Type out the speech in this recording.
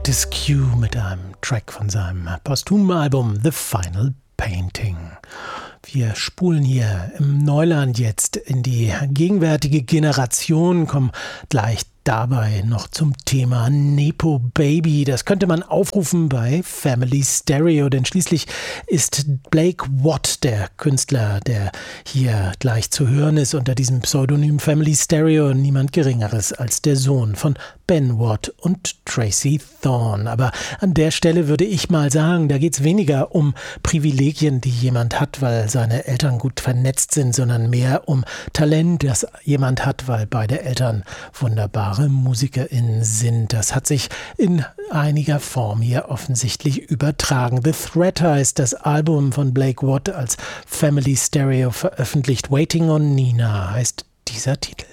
Attis Q mit einem Track von seinem posthumen Album The Final Painting. Wir spulen hier im Neuland jetzt in die gegenwärtige Generation, kommen gleich dabei noch zum Thema Nepo Baby. Das könnte man aufrufen bei Family Stereo, denn schließlich ist Blake Watt der Künstler, der hier gleich zu hören ist unter diesem Pseudonym Family Stereo, niemand Geringeres als der Sohn von Ben Watt und Tracy Thorn. Aber an der Stelle würde ich mal sagen, da geht es weniger um Privilegien, die jemand hat, weil seine Eltern gut vernetzt sind, sondern mehr um Talent, das jemand hat, weil beide Eltern wunderbare MusikerInnen sind. Das hat sich in einiger Form hier offensichtlich übertragen. The Threat heißt das Album von Blake Watt als Family Stereo veröffentlicht. Waiting on Nina heißt dieser Titel.